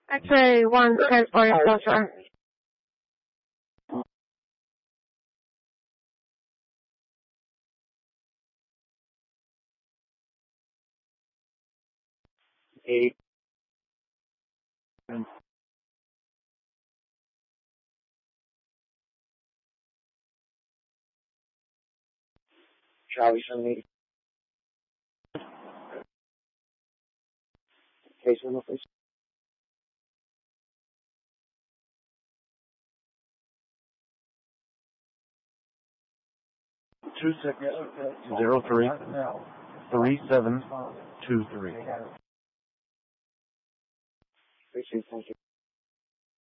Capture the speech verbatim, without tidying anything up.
X-ray one transport closer. Eight. Charlie seventy. Case number, please. Two six zero three three seven two three. Thank you.